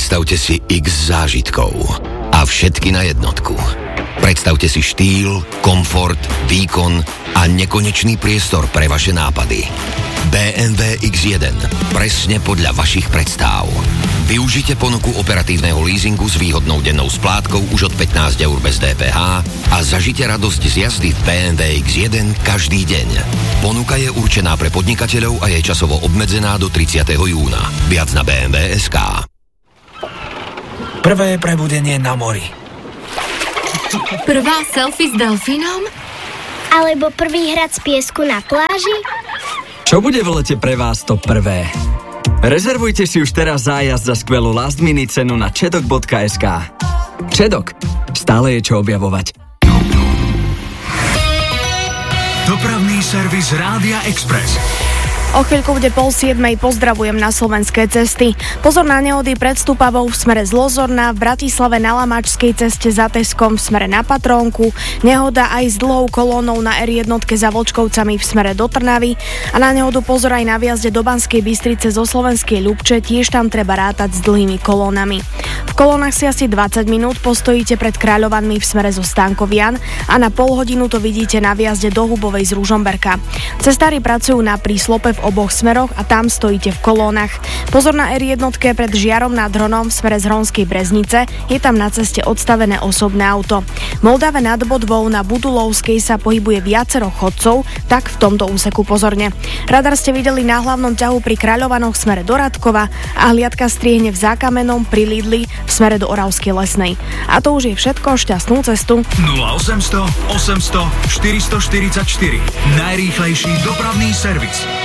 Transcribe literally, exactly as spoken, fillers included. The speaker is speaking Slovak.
Predstavte si x zážitkov a všetky na jednotku. Predstavte si štýl, komfort, výkon a nekonečný priestor pre vaše nápady. bé em vé iks jeden. Presne podľa vašich predstáv. Využite ponuku operatívneho leasingu s výhodnou dennou splátkou už od pätnásť eur bez dé pé há a zažite radosť z jazdy v bé em vé iks jeden každý deň. Ponuka je určená pre podnikateľov a je časovo obmedzená do tridsiateho júna. Viac na bé em vé bodka es ká. Prvé prebudenie na mori. Prvá selfie s delfínom? Alebo prvý hrad z piesku na pláži? Čo bude v lete pre vás to prvé? Rezervujte si už teraz zájazd za skvelú last minute cenu na čedok bodka es ká. Čedok. Stále je čo objavovať. Dopravný servis Rádia Express. O chvíľku bude pol siedmej, pozdravujem na slovenské cesty. Pozor na nehody pred Stupavou v smere z Lozorna, v Bratislave na Lamačskej ceste za Teskom v smere na Patrónku, nehoda aj s dlhou kolónou na er jeden za Vlčkovcami v smere do Trnavy a na nehodu pozor aj na viazde do Banskej Bystrice zo Slovenskej Ľubče, tiež tam treba rátať s dlhými kolónami. V kolónach si asi dvadsať minút postojíte pred Kráľovanmi v smere zo Stankovian a na pol hodinu to vidíte na viazde do Hubovej z Ružomberka. Cestári pracujú na príslope v oboch smeroch a tam stojíte v kolónach. Pozor na er jeden pred Žiarom nad Hronom v smere z Hronskej Breznice, je tam na ceste odstavené osobné auto. V Moldave nad Bodvou na Budulovskej sa pohybuje viacero chodcov, tak v tomto úseku pozorne. Radar ste videli na hlavnom ťahu pri Kráľovanoch v smere do Radkova a hliadka striehne v Zákamenom pri Lidli v smere do Oravskej Lesnej. A to už je všetko, šťastnú cestu. nula osemsto osemsto štyristoštyridsaťštyri. Najrýchlejší dopravný servis.